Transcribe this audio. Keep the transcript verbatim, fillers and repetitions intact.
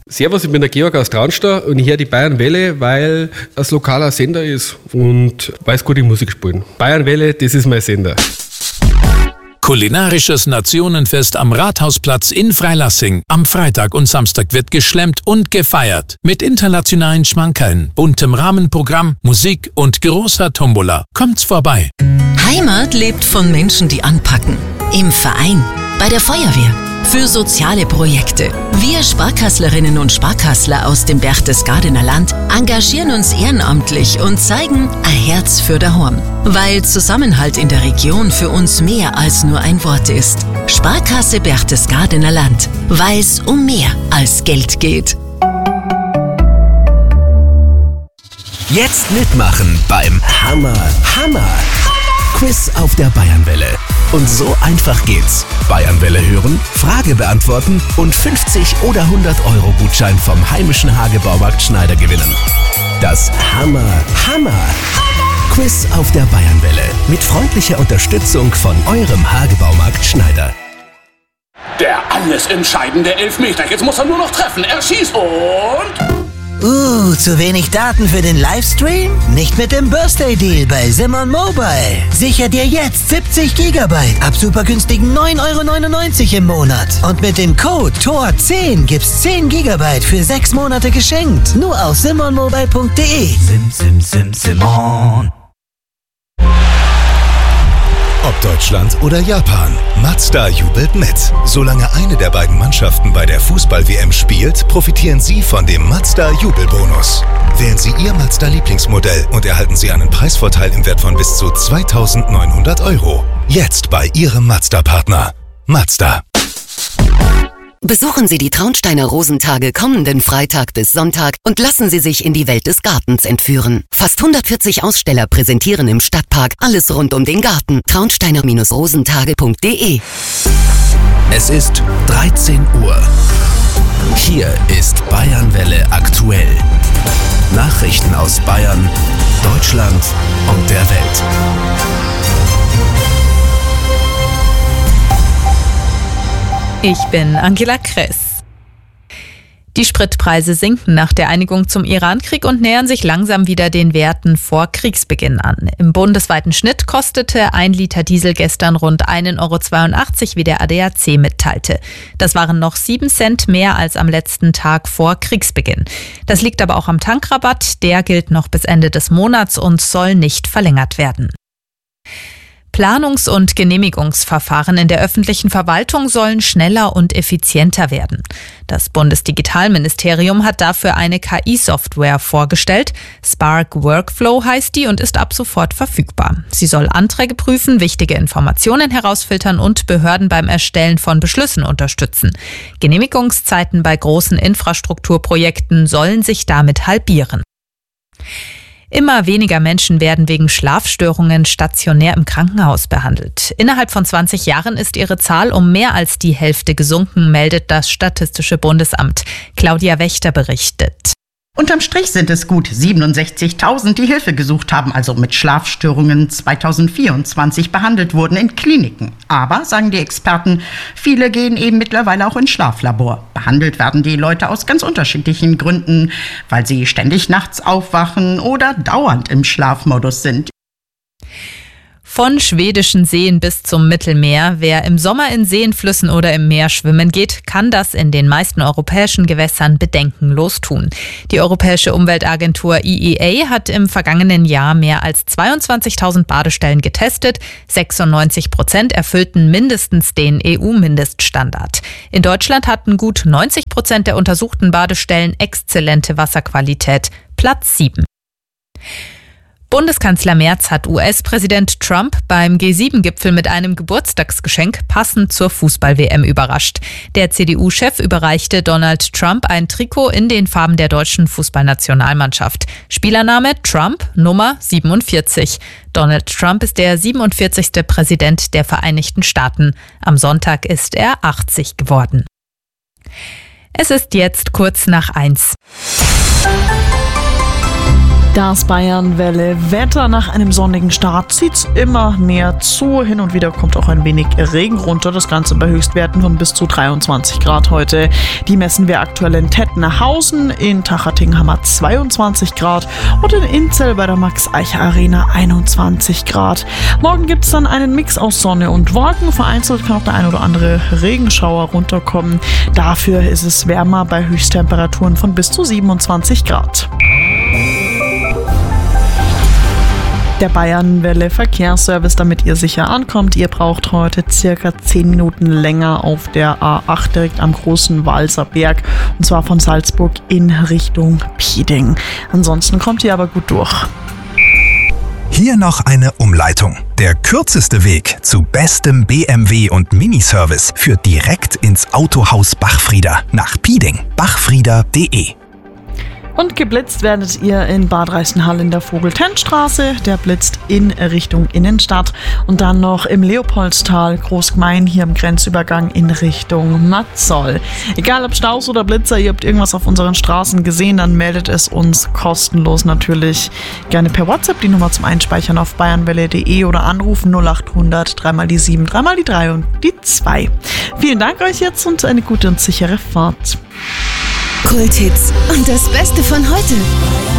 Servus, ich bin der Georg aus Traunstein und ich höre die Bayern Welle, weil es lokaler Sender ist und weiß gute Musik spielen. Bayern Welle, das ist mein Sender. Kulinarisches Nationenfest am Rathausplatz in Freilassing. Am Freitag und Samstag wird geschlemmt und gefeiert. Mit internationalen Schmankerln, buntem Rahmenprogramm, Musik und großer Tombola. Kommt's vorbei. Heimat lebt von Menschen, die anpacken. Im Verein, bei der Feuerwehr, für soziale Projekte. Wir Sparkasslerinnen und Sparkassler aus dem Berchtesgadener Land engagieren uns ehrenamtlich und zeigen ein Herz für daheim. Weil Zusammenhalt in der Region für uns mehr als nur ein Wort ist. Sparkasse Berchtesgadener Land, weil es um mehr als Geld geht. Jetzt mitmachen beim Hammer, Hammer Quiz auf der Bayernwelle. Und so einfach geht's. Bayernwelle hören, Frage beantworten und fünfzig oder hundert Euro Gutschein vom heimischen Hagebaumarkt Schneider gewinnen. Das Hammer, Hammer Quiz auf der Bayernwelle. Mit freundlicher Unterstützung von eurem Hagebaumarkt Schneider. Der alles entscheidende Elfmeter. Jetzt muss er nur noch treffen. Er schießt und... Uh, zu wenig Daten für den Livestream? Nicht mit dem Birthday Deal bei Simon Mobile. Sicher dir jetzt siebzig Gigabyte ab super günstigen neun Euro neunundneunzig im Monat. Und mit dem Code T O R zehn gibt's zehn Gigabyte für sechs Monate geschenkt. Nur auf simon mobile punkt de. Sim, sim, sim, Simon. Ob Deutschland oder Japan, Mazda jubelt mit. Solange eine der beiden Mannschaften bei der Fußball-W M spielt, profitieren Sie von dem Mazda-Jubelbonus. Wählen Sie Ihr Mazda-Lieblingsmodell und erhalten Sie einen Preisvorteil im Wert von bis zu zweitausendneunhundert Euro. Jetzt bei Ihrem Mazda-Partner. Mazda. Besuchen Sie die Traunsteiner Rosentage kommenden Freitag bis Sonntag und lassen Sie sich in die Welt des Gartens entführen. Fast hundertvierzig Aussteller präsentieren im Stadtpark alles rund um den Garten. traunsteiner Rosentage punkt de. Es ist dreizehn Uhr. Hier ist Bayernwelle aktuell. Nachrichten aus Bayern, Deutschland und der Welt. Ich bin Angela Kress. Die Spritpreise sinken nach der Einigung zum Irankrieg und nähern sich langsam wieder den Werten vor Kriegsbeginn an. Im bundesweiten Schnitt kostete ein Liter Diesel gestern rund ein Euro zweiundachtzig, wie der A D A C mitteilte. Das waren noch sieben Cent mehr als am letzten Tag vor Kriegsbeginn. Das liegt aber auch am Tankrabatt. Der gilt noch bis Ende des Monats und soll nicht verlängert werden. Planungs- und Genehmigungsverfahren in der öffentlichen Verwaltung sollen schneller und effizienter werden. Das Bundesdigitalministerium hat dafür eine K I-Software vorgestellt. Spark Workflow heißt die und ist ab sofort verfügbar. Sie soll Anträge prüfen, wichtige Informationen herausfiltern und Behörden beim Erstellen von Beschlüssen unterstützen. Genehmigungszeiten bei großen Infrastrukturprojekten sollen sich damit halbieren. Immer weniger Menschen werden wegen Schlafstörungen stationär im Krankenhaus behandelt. Innerhalb von zwanzig Jahren ist ihre Zahl um mehr als die Hälfte gesunken, meldet das Statistische Bundesamt. Claudia Wächter berichtet. Unterm Strich sind es gut siebenundsechzigtausend, die Hilfe gesucht haben, also mit Schlafstörungen zweitausendvierundzwanzig behandelt wurden in Kliniken. Aber, sagen die Experten, viele gehen eben mittlerweile auch ins Schlaflabor. Behandelt werden die Leute aus ganz unterschiedlichen Gründen, weil sie ständig nachts aufwachen oder dauernd im Schlafmodus sind. Von schwedischen Seen bis zum Mittelmeer. Wer im Sommer in Seen, Flüssen oder im Meer schwimmen geht, kann das in den meisten europäischen Gewässern bedenkenlos tun. Die Europäische Umweltagentur E E A hat im vergangenen Jahr mehr als zweiundzwanzigtausend Badestellen getestet. sechsundneunzig Prozent erfüllten mindestens den E U-Mindeststandard. In Deutschland hatten gut neunzig Prozent der untersuchten Badestellen exzellente Wasserqualität. Platz sieben. Bundeskanzler Merz hat U S-Präsident Trump beim G sieben Gipfel mit einem Geburtstagsgeschenk passend zur Fußball-W M überrascht. Der C D U-Chef überreichte Donald Trump ein Trikot in den Farben der deutschen Fußballnationalmannschaft. Spielername Trump, Nummer siebenundvierzig. Donald Trump ist der siebenundvierzigste Präsident der Vereinigten Staaten. Am Sonntag ist er achtzig geworden. Es ist jetzt kurz nach eins. Das Bayernwelle Wetter. Nach einem sonnigen Start zieht's immer mehr zu. Hin und wieder kommt auch ein wenig Regen runter. Das Ganze bei Höchstwerten von bis zu dreiundzwanzig Grad heute. Die messen wir aktuell in Tettenhausen. In Tachating haben wir zweiundzwanzig Grad und in Inzell bei der Max-Eicher-Arena einundzwanzig Grad. Morgen gibt's dann einen Mix aus Sonne und Wolken. Vereinzelt kann auch der ein oder andere Regenschauer runterkommen. Dafür ist es wärmer bei Höchsttemperaturen von bis zu siebenundzwanzig Grad. Der Bayernwelle Verkehrsservice, damit ihr sicher ankommt. Ihr braucht heute circa zehn Minuten länger auf der A acht direkt am Großen Walser Berg, und zwar von Salzburg in Richtung Pieding. Ansonsten kommt ihr aber gut durch. Hier noch eine Umleitung. Der kürzeste Weg zu bestem B M W und Miniservice führt direkt ins Autohaus Bachfrieder nach Pieding. bachfrieder punkt de. Und geblitzt werdet ihr in Bad Reichenhall in der Vogel-Tenn-Straße. Der blitzt in Richtung Innenstadt. Und dann noch im Leopoldstal, Großgmain, hier im Grenzübergang in Richtung Matzoll. Egal ob Staus oder Blitzer, ihr habt irgendwas auf unseren Straßen gesehen, dann meldet es uns kostenlos natürlich gerne per WhatsApp. Die Nummer zum Einspeichern auf bayernwelle punkt de oder anrufen null acht hundert, dreimal die sieben, dreimal die drei und die zwei. Vielen Dank euch jetzt und eine gute und sichere Fahrt. Kulthits und das Beste von heute.